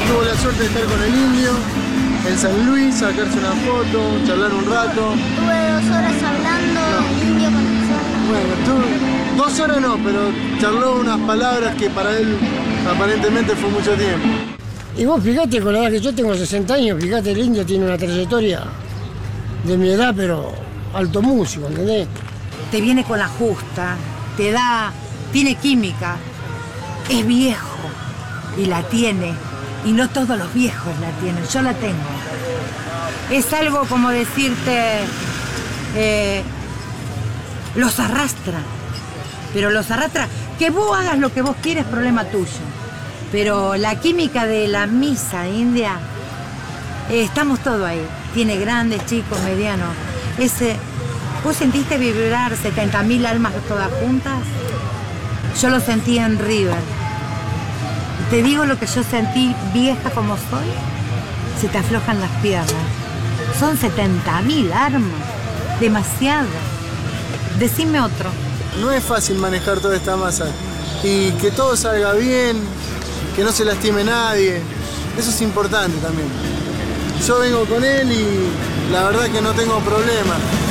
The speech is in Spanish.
tuvo la suerte de estar con el Indio en San Luis, sacarse una foto, charlar un rato. Tuve 2 horas hablando, el Indio contestó. Bueno, 2 horas no, pero charló unas palabras que para él aparentemente fue mucho tiempo. Y vos fíjate, con la edad que yo tengo 60 años, fíjate, el Indio tiene una trayectoria de mi edad, pero alto músico, ¿entendés? Te viene con la justa, tiene química, es viejo y la tiene, y no todos los viejos la tienen, yo la tengo. Es algo como decirte, los arrastra, pero los arrastra, que vos hagas lo que vos quieres, problema tuyo. Pero la química de la misa india, estamos todos ahí. Tiene grandes, chicos, medianos. ¿Vos sentiste vibrar 70.000 almas todas juntas? Yo lo sentí en River. Te digo lo que yo sentí, vieja como soy, se te aflojan las piernas. Son 70.000 armas, demasiado. Decime otro. No es fácil manejar toda esta masa y que todo salga bien, que no se lastime nadie, eso es importante también. Yo vengo con él y la verdad que no tengo problema.